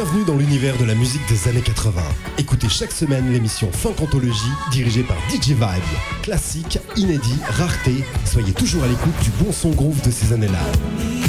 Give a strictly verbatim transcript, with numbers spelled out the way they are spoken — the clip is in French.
Bienvenue dans l'univers de la musique des années quatre-vingts. Écoutez chaque semaine l'émission Funk Anthologie dirigée par D J Vibe. Classique, inédit, rareté, soyez toujours à l'écoute du bon son groove de ces années-là.